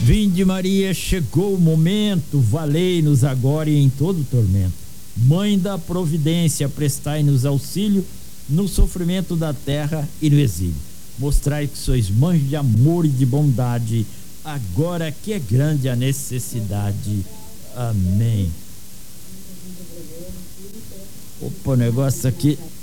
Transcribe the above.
Vinde Maria, chegou o momento, valei-nos agora e em todo tormento. Mãe da providência, prestai-nos auxílio no sofrimento da terra e no exílio. Mostrai que sois mães de amor e de bondade, agora que é grande a necessidade. Amém. Opa, o negócio aqui